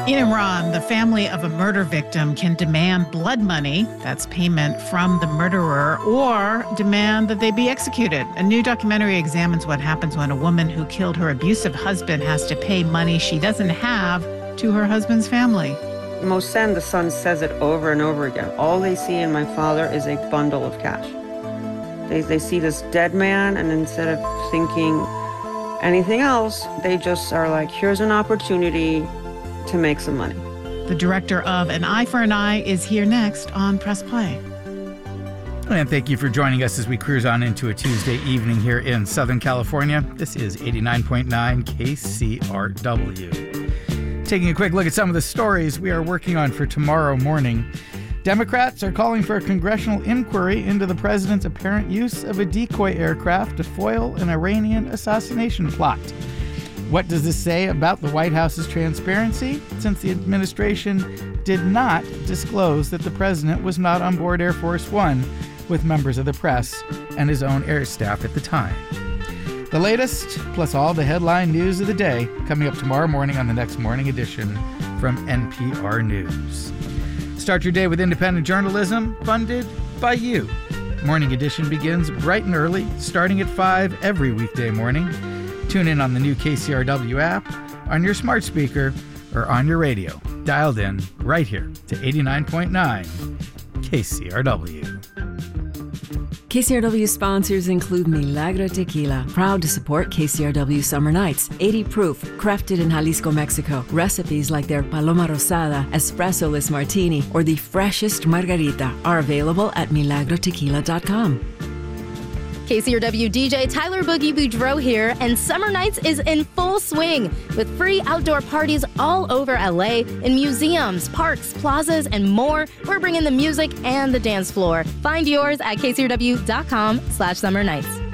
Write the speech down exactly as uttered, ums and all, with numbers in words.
In Iran, the family of a murder victim can demand blood money, that's payment from the murderer, or demand that they be executed. A new documentary examines what happens when a woman who killed her abusive husband has to pay money she doesn't have to her husband's family. Mohsen, the son, says it over and over again. All they see in my father is a bundle of cash. They, they see this dead man, and instead of thinking anything else, they just are like, here's an opportunity to make some money. The director of An Eye for an Eye is here next on Press Play. And thank you for joining us as we cruise on into a Tuesday evening here in Southern California. This is eighty-nine point nine K C R W. Taking a quick look at some of the stories we are working on for tomorrow morning. Democrats are calling for a congressional inquiry into the president's apparent use of a decoy aircraft to foil an Iranian assassination plot. What does this say about the White House's transparency, since the administration did not disclose that the president was not on board Air Force One with members of the press and his own air staff at the time? The latest, plus all the headline news of the day, coming up tomorrow morning on the next Morning Edition from N P R News. Start your day with independent journalism funded by you. Morning Edition begins bright and early, starting at five every weekday morning. Tune in on the new K C R W app, on your smart speaker, or on your radio, dialed in right here to eighty-nine point nine K C R W. K C R W sponsors include Milagro Tequila, proud to support K C R W Summer Nights. eighty proof, crafted in Jalisco, Mexico. Recipes like their Paloma Rosada, Espresso-less Martini, or the freshest Margarita are available at milagro tequila dot com. K C R W D J Tyler Boogie Boudreau here, and Summer Nights is in full swing with free outdoor parties all over L A in museums, parks, plazas, and more. We're bringing the music and the dance floor. Find yours at k c r w dot com slash summer nights.